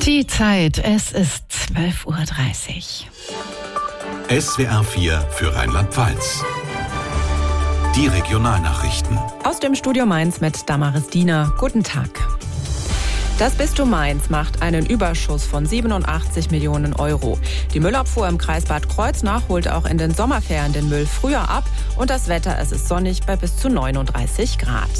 Die Zeit, es ist 12:30 Uhr. SWR 4 für Rheinland-Pfalz. Die Regionalnachrichten. Aus dem Studio Mainz mit Damaris Diener. Guten Tag. Das Bistum Mainz macht einen Überschuss von 87 Millionen Euro. Die Müllabfuhr im Kreis Bad Kreuznach holt auch in den Sommerferien den Müll früher ab. Und das Wetter, es ist sonnig bei bis zu 39 Grad.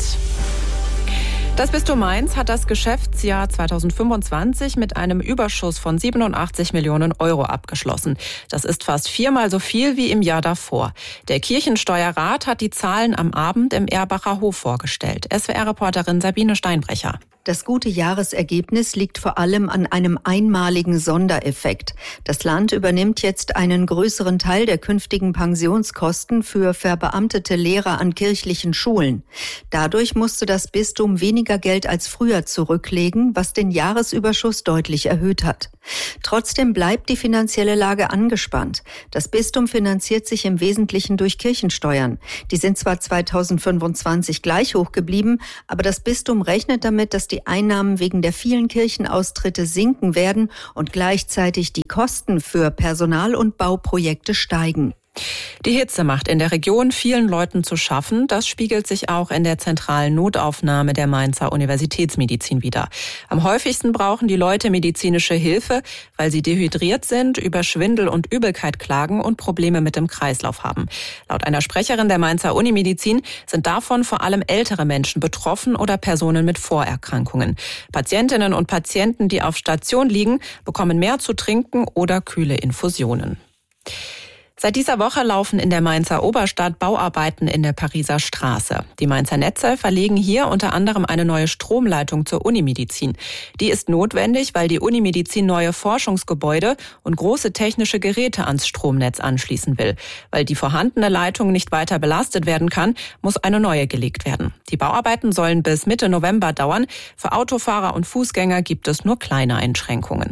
Das Bistum Mainz hat das Geschäftsjahr 2025 mit einem Überschuss von 87 Millionen Euro abgeschlossen. Das ist fast viermal so viel wie im Jahr davor. Der Kirchensteuerrat hat die Zahlen am Abend im Erbacher Hof vorgestellt. SWR-Reporterin Sabine Steinbrecher. Das gute Jahresergebnis liegt vor allem an einem einmaligen Sondereffekt. Das Land übernimmt jetzt einen größeren Teil der künftigen Pensionskosten für verbeamtete Lehrer an kirchlichen Schulen. Dadurch musste das Bistum weniger Geld als früher zurücklegen, was den Jahresüberschuss deutlich erhöht hat. Trotzdem bleibt die finanzielle Lage angespannt. Das Bistum finanziert sich im Wesentlichen durch Kirchensteuern. Die sind zwar 2025 gleich hoch geblieben, aber das Bistum rechnet damit, dass die Einnahmen wegen der vielen Kirchenaustritte sinken werden und gleichzeitig die Kosten für Personal- und Bauprojekte steigen. Die Hitze macht in der Region vielen Leuten zu schaffen. Das spiegelt sich auch in der zentralen Notaufnahme der Mainzer Universitätsmedizin wider. Am häufigsten brauchen die Leute medizinische Hilfe, weil sie dehydriert sind, über Schwindel und Übelkeit klagen und Probleme mit dem Kreislauf haben. Laut einer Sprecherin der Mainzer Unimedizin sind davon vor allem ältere Menschen betroffen oder Personen mit Vorerkrankungen. Patientinnen und Patienten, die auf Station liegen, bekommen mehr zu trinken oder kühle Infusionen. Seit dieser Woche laufen in der Mainzer Oberstadt Bauarbeiten in der Pariser Straße. Die Mainzer Netze verlegen hier unter anderem eine neue Stromleitung zur Unimedizin. Die ist notwendig, weil die Unimedizin neue Forschungsgebäude und große technische Geräte ans Stromnetz anschließen will. Weil die vorhandene Leitung nicht weiter belastet werden kann, muss eine neue gelegt werden. Die Bauarbeiten sollen bis Mitte November dauern. Für Autofahrer und Fußgänger gibt es nur kleine Einschränkungen.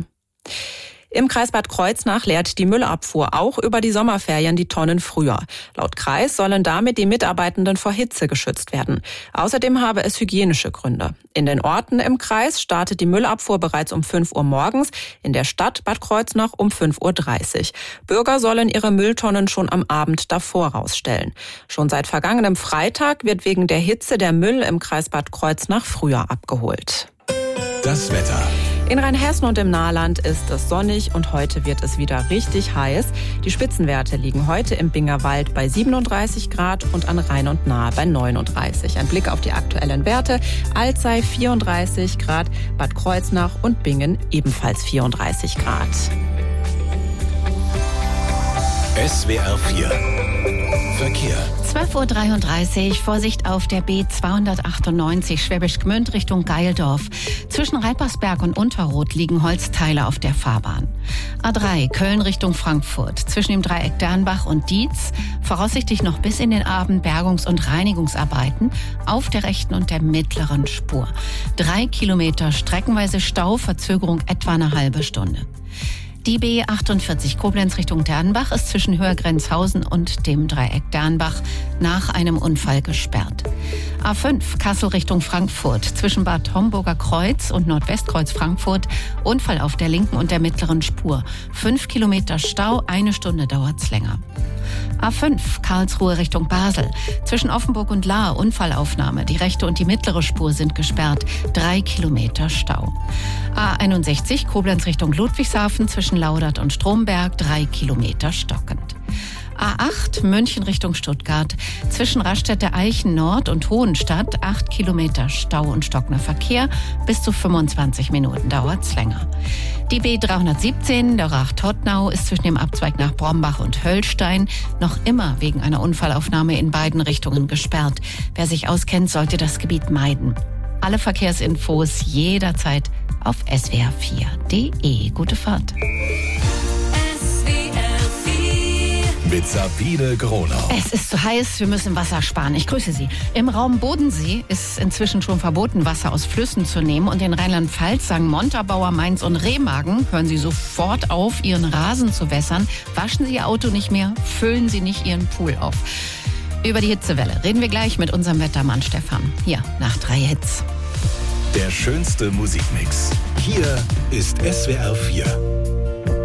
Im Kreis Bad Kreuznach leert die Müllabfuhr auch über die Sommerferien die Tonnen früher. Laut Kreis sollen damit die Mitarbeitenden vor Hitze geschützt werden. Außerdem habe es hygienische Gründe. In den Orten im Kreis startet die Müllabfuhr bereits um 5 Uhr morgens, in der Stadt Bad Kreuznach um 5:30 Uhr. Bürger sollen ihre Mülltonnen schon am Abend davor rausstellen. Schon seit vergangenem Freitag wird wegen der Hitze der Müll im Kreis Bad Kreuznach früher abgeholt. Das Wetter. In Rheinhessen und im Nahland ist es sonnig und heute wird es wieder richtig heiß. Die Spitzenwerte liegen heute im Bingerwald bei 37 Grad und an Rhein und Nahe bei 39. Ein Blick auf die aktuellen Werte. Alzey 34 Grad, Bad Kreuznach und Bingen ebenfalls 34 Grad. SWR 4 Verkehr. 12:33 Uhr, Vorsicht auf der B298 Schwäbisch Gmünd Richtung Geildorf. Zwischen Reipersberg und Unterroth liegen Holzteile auf der Fahrbahn. A3 Köln Richtung Frankfurt. Zwischen dem Dreieck Dernbach und Dietz voraussichtlich noch bis in den Abend Bergungs- und Reinigungsarbeiten auf der rechten und der mittleren Spur. 3 Kilometer streckenweise Stau, Verzögerung etwa eine halbe Stunde. Die B48 Koblenz Richtung Dernbach ist zwischen Höhergrenzhausen und dem Dreieck Dernbach nach einem Unfall gesperrt. A5 Kassel Richtung Frankfurt zwischen Bad Homburger Kreuz und Nordwestkreuz Frankfurt Unfall auf der linken und der mittleren Spur. 5 Kilometer Stau, eine Stunde dauert's länger. A5 Karlsruhe Richtung Basel. Zwischen Offenburg und Lahr Unfallaufnahme. Die rechte und die mittlere Spur sind gesperrt. 3 Kilometer Stau. A61 Koblenz Richtung Ludwigshafen zwischen Laudert und Stromberg. 3 Kilometer stockend. A8 München Richtung Stuttgart. Zwischen Raststätte Eichen Nord und Hohenstadt 8 Kilometer Stau und stockender Verkehr. Bis zu 25 Minuten dauert's länger. Die B317 Lörrach-Tottnau ist zwischen dem Abzweig nach Brombach und Höllstein noch immer wegen einer Unfallaufnahme in beiden Richtungen gesperrt. Wer sich auskennt, sollte das Gebiet meiden. Alle Verkehrsinfos jederzeit auf swr4.de. Gute Fahrt. Mit Sabine Gronau. Es ist zu heiß, wir müssen Wasser sparen. Ich grüße Sie. Im Raum Bodensee ist inzwischen schon verboten, Wasser aus Flüssen zu nehmen. Und in Rheinland-Pfalz sagen Montabaur, Mainz und Remagen, hören Sie sofort auf, Ihren Rasen zu wässern. Waschen Sie Ihr Auto nicht mehr, füllen Sie nicht Ihren Pool auf. Über die Hitzewelle reden wir gleich mit unserem Wettermann Stefan. Hier nach 3 Hits. Der schönste Musikmix. Hier ist SWR 4.